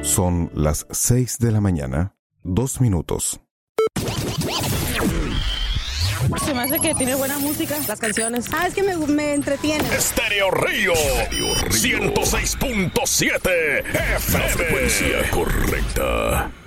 Son las 6 de la mañana, 2 minutos. Se me hace que tiene buena música, las canciones. Es que me entretiene. Estéreo Río 106.7 FM. La frecuencia correcta.